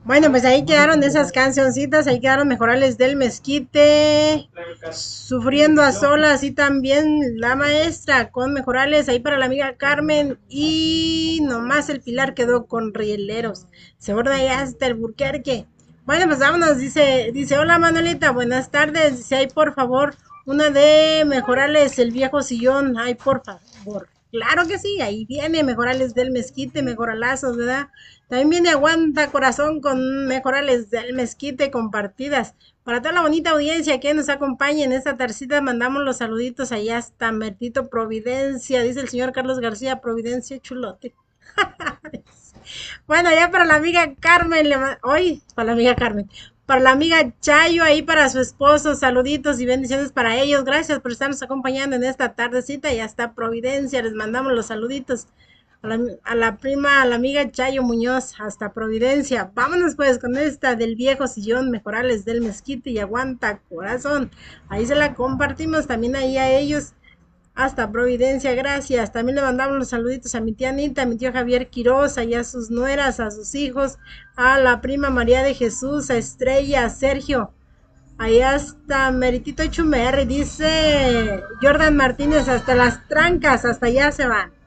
Bueno, pues ahí quedaron esas cancioncitas, ahí quedaron Mejorales del Mezquite, Sufriendo a Solas y también La Maestra con Mejorales, ahí para la amiga Carmen y nomás el Pilar quedó con Rieleros. Se borda ya hasta el Burquerque. Bueno, pues vámonos, dice, hola Manuelita, buenas tardes, dice, ay por favor, una de Mejorales, el viejo sillón, ay por favor. Claro que sí, ahí viene Mejorales del Mezquite, Mejoralazos, ¿verdad? También viene Aguanta Corazón con Mejorales del Mezquite compartidas. Para toda la bonita audiencia que nos acompaña en esta tarcita, mandamos los saluditos allá hasta Mertito Providencia, dice el señor Carlos García, Providencia Chulote. Bueno, ya para la amiga Carmen, hoy, para la amiga Carmen, para la amiga Chayo, ahí para su esposo, saluditos y bendiciones para ellos. Gracias por estarnos acompañando en esta tardecita y hasta Providencia, les mandamos los saluditos. A la prima, a la amiga Chayo Muñoz, hasta Providencia. Vámonos pues con esta del viejo sillón, Mejorales del Mezquite y Aguanta Corazón. Ahí se la compartimos también ahí a ellos. Hasta Providencia, gracias. También le mandamos los saluditos a mi tía Anita, a mi tío Javier Quiroz, y a sus nueras, a sus hijos, a la prima María de Jesús, a Estrella, a Sergio. Allá está Meritito Chumerri, dice Jordan Martínez, hasta las trancas, hasta allá se van.